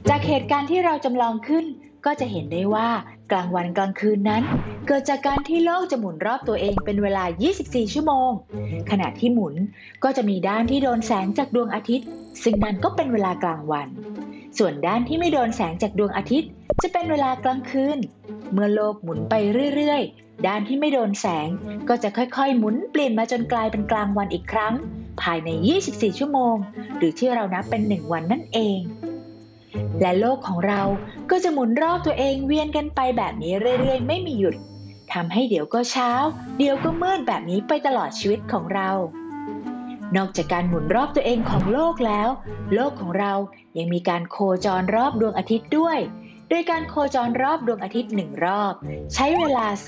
จากเหตุการณ์ที่เราจำลองขึ้นก็จะเห็นได้ว่ากลางวันกลางคืนนั้นเกิดจากการที่โลกจะหมุนรอบตัวเองเป็นเวลา 24 ชั่วโมงขณะที่หมุนก็จะมีด้านที่โดนแสงจากดวงอาทิตย์ซึ่งนั่นก็เป็นเวลากลางวันส่วนด้านที่ไม่โดนแสงจากดวงอาทิตย์จะเป็นเวลากลางคืนเมื่อโลกหมุนไปเรื่อยๆด้านที่ไม่โดนแสงก็จะค่อยๆหมุนเปลี่ยนมาจนกลายเป็นกลางวันอีกครั้งภายใน 24 ชั่วโมงหรือที่เรานับเป็น1 วันนั่นเองและโลกของเราก็จะหมุนรอบตัวเองเวียนกันไปแบบนี้เรื่อยๆไม่มีหยุดทำให้เดี๋ยวก็เช้าเดี๋ยวก็มืดแบบนี้ไปตลอดชีวิตของเรานอกจากการหมุนรอบตัวเองของโลกแล้วโลกของเรายังมีการโคจรรอบดวงอาทิตย์ด้วยโดยการโคจรรอบดวงอาทิตย์1รอบใช้เวลา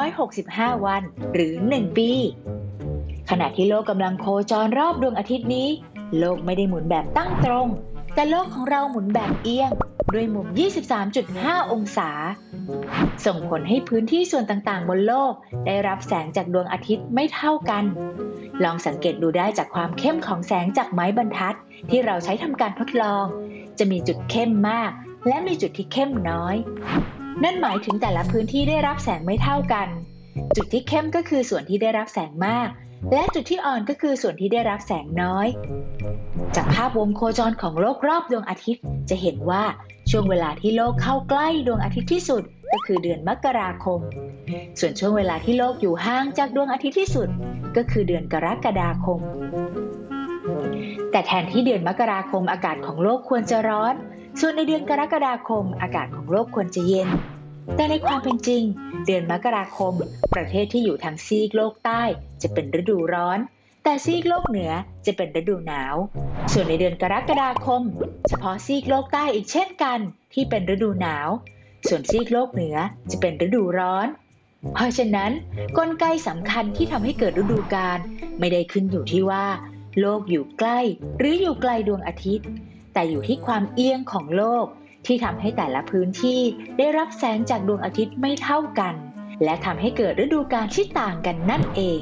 365วันหรือ1ปีขณะที่โลกกำลังโคจรรอบดวงอาทิตย์นี้โลกไม่ได้หมุนแบบตั้งตรงแต่โลกของเราหมุนแบบเอียงด้วยมุม 23.5 องศาส่งผลให้พื้นที่ส่วนต่างๆบนโลกได้รับแสงจากดวงอาทิตย์ไม่เท่ากันลองสังเกตดูได้จากความเข้มของแสงจากไม้บรรทัดที่เราใช้ทำการทดลองจะมีจุดเข้มมากและมีจุดที่เข้มน้อยนั่นหมายถึงแต่ละพื้นที่ได้รับแสงไม่เท่ากันจุดที่เข้มก็คือส่วนที่ได้รับแสงมากและจุดที่อ่อนก็คือส่วนที่ได้รับแสงน้อยจากภาพวงโคจรของโลกรอบดวงอาทิตย์จะเห็นว่าช่วงเวลาที่โลกเข้าใกล้ดวงอาทิตย์ที่สุดก็คือเดือนมกราคมส่วนช่วงเวลาที่โลกอยู่ห่างจากดวงอาทิตย์ที่สุดก็คือเดือนกรกฎาคมแต่แทนที่เดือนมกราคมอากาศของโลกควรจะร้อนส่วนในเดือนกรกฎาคมอากาศของโลกควรจะเย็นแต่ในความเป็นจริงเดือนมกราคมประเทศที่อยู่ทางซีกโลกใต้จะเป็นฤดูร้อนแต่ซีกโลกเหนือจะเป็นฤดูหนาวส่วนในเดือนกรกฎาคมเฉพาะซีกโลกใต้อีกเช่นกันที่เป็นฤดูหนาวส่วนซีกโลกเหนือจะเป็นฤดูร้อนเพราะฉะนั้นกลไกสำคัญที่ทำให้เกิดฤดูกาลไม่ได้ขึ้นอยู่ที่ว่าโลกอยู่ใกล้หรืออยู่ไกลดวงอาทิตย์แต่อยู่ที่ความเอียงของโลกที่ทำให้แต่ละพื้นที่ได้รับแสงจากดวงอาทิตย์ไม่เท่ากันและทำให้เกิดฤดูกาลที่ต่างกันนั่นเอง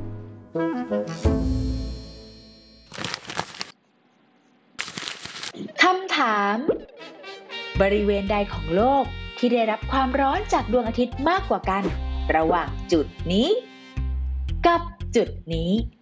คำถามบริเวณใดของโลกที่ได้รับความร้อนจากดวงอาทิตย์มากกว่ากันระหว่างจุดนี้กับจุดนี้